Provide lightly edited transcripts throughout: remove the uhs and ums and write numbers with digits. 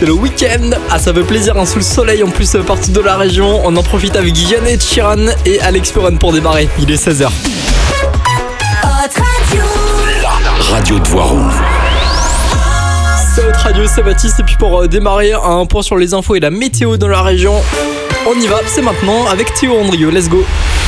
C'est le week-end. Ah, ça fait plaisir, sous le soleil en plus partout de la région. On en profite avec Yann et Chiran et Alex Perron pour démarrer. Il est 16h. La radio de Voiron. C'est votre radio, c'est Baptiste. Et puis pour démarrer, un point sur les infos et la météo dans la région. On y va, c'est maintenant avec Théo Andrieux. Let's go.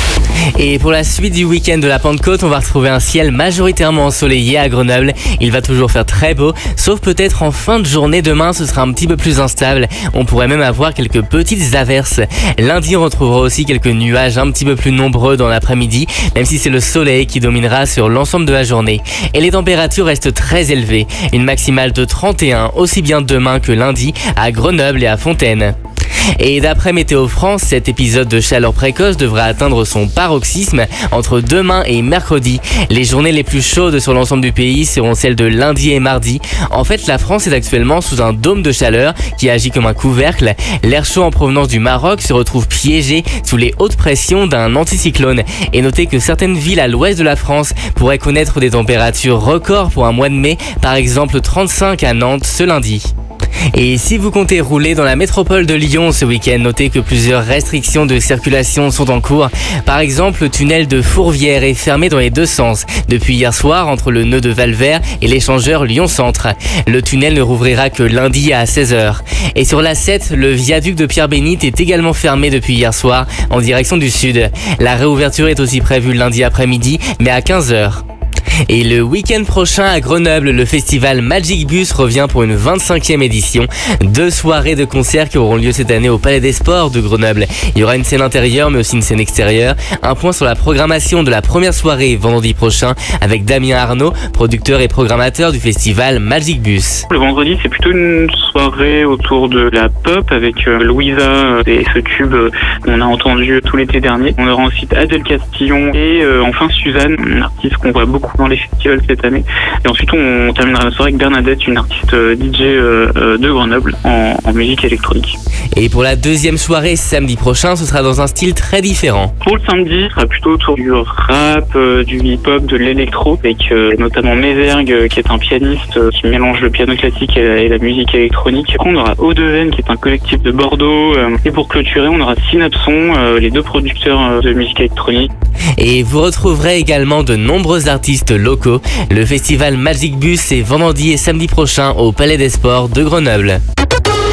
Et pour la suite du week-end de la Pentecôte, on va retrouver un ciel majoritairement ensoleillé à Grenoble. Il va toujours faire très beau, sauf peut-être en fin de journée. Demain, ce sera un petit peu plus instable. On pourrait même avoir quelques petites averses. Lundi, on retrouvera aussi quelques nuages un petit peu plus nombreux dans l'après-midi, même si c'est le soleil qui dominera sur l'ensemble de la journée. Et les températures restent très élevées. Une maximale de 31, aussi bien demain que lundi, à Grenoble et à Fontaine. Et d'après Météo France, cet épisode de chaleur précoce devrait atteindre son paroxysme entre demain et mercredi. Les journées les plus chaudes sur l'ensemble du pays seront celles de lundi et mardi. En fait, la France est actuellement sous un dôme de chaleur qui agit comme un couvercle. L'air chaud en provenance du Maroc se retrouve piégé sous les hautes pressions d'un anticyclone. Et notez que certaines villes à l'ouest de la France pourraient connaître des températures records pour un mois de mai, par exemple 35 à Nantes ce lundi. Et si vous comptez rouler dans la métropole de Lyon ce week-end, notez que plusieurs restrictions de circulation sont en cours. Par exemple, le tunnel de Fourvière est fermé dans les deux sens depuis hier soir entre le nœud de Valvert et l'échangeur Lyon-Centre. Le tunnel ne rouvrira que lundi à 16h. Et sur l'A7, le viaduc de Pierre-Bénite est également fermé depuis hier soir en direction du sud. La réouverture est aussi prévue lundi après-midi, mais à 15h. Et le week-end prochain à Grenoble, le festival Magic Bus revient pour une 25e édition. 2 soirées de concerts qui auront lieu cette année au Palais des Sports de Grenoble. Il y aura une scène intérieure mais aussi une scène extérieure. Un point sur la programmation de la première soirée vendredi prochain avec Damien Arnaud, producteur et programmateur du festival Magic Bus. Le vendredi, c'est plutôt une soirée autour de la pop avec Louisa et ce tube qu'on a entendu tout l'été dernier. On aura ensuite Adèle Castillon et enfin Suzanne, une artiste qu'on voit beaucoup dans les festivals cette année. Et ensuite, on terminera la soirée avec Bernadette, une artiste DJ de Grenoble en musique électronique. Et pour la deuxième soirée samedi prochain, ce sera dans un style très différent. Pour le samedi, ce sera plutôt autour du rap, du hip-hop, de l'électro, avec notamment Mézergue, qui est un pianiste qui mélange le piano classique et la musique électronique. On aura Audeven, qui est un collectif de Bordeaux. Et pour clôturer, on aura Synapson, les deux producteurs de musique électronique. Et vous retrouverez également de nombreux artistes locaux. Le festival Magic Bus est vendredi et samedi prochain au Palais des Sports de Grenoble.